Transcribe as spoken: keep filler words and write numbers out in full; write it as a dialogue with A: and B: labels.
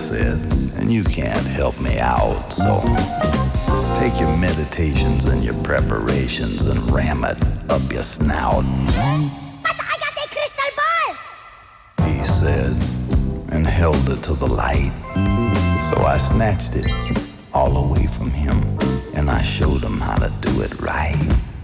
A: said, and you can't help me out, so take your meditations and your preparations and ram it up your snout.
B: But I got a crystal ball!
A: He said, and held it to the light. So I snatched it all away from him, and I showed him how to do it right.